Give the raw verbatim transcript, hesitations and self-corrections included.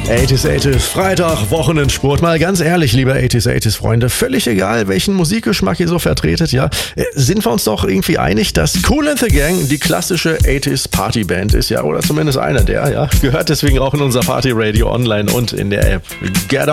achtziger, achtziger, Freitag, Wochenendsport. Mal ganz ehrlich, liebe achtziger, achtziger Freunde, völlig egal, welchen Musikgeschmack ihr so vertretet, ja, sind wir uns doch irgendwie einig, dass Kool and the Gang die klassische achtziger Partyband ist, ja, oder zumindest einer der, ja, gehört deswegen auch in unser Party Radio online und in der App. Get